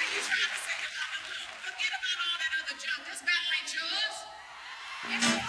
You trying to say, forget about all that other junk. This battle ain't yours. It's